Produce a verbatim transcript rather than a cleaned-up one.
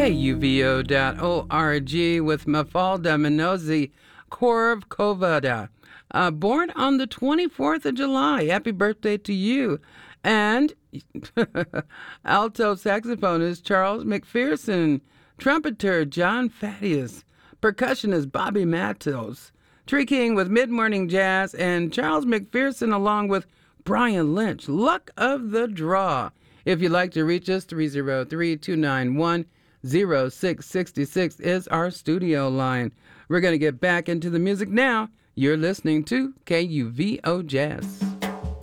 K U V O dot org with Mafalda Minozi Korvkovada. Uh, born on the twenty-fourth of July. Happy birthday to you. And alto saxophonist Charles McPherson, trumpeter John Thaddeus, percussionist Bobby Matos, Tree King with Mid-Morning Jazz, and Charles McPherson along with Brian Lynch. Luck of the draw. If you'd like to reach us, three oh three, two nine one, oh six six six is our studio line. We're going to get back into the music now. You're listening to K U V O Jazz.